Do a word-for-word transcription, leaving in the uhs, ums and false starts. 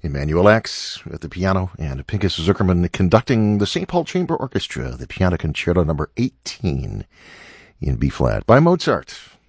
Emanuel Ax at the piano, and Pinchas Zuckerman conducting the Saint Paul Chamber Orchestra, the Piano Concerto number eighteen in B-flat by Mozart.